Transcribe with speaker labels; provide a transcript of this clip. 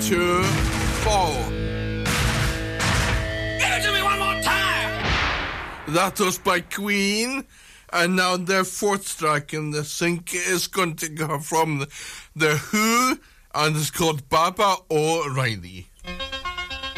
Speaker 1: 2, 4.
Speaker 2: Give it to me one more time!
Speaker 1: That was by Queen. And now their fourth track in the sync is going to go from the Who, and it's called Baba O'Reilly.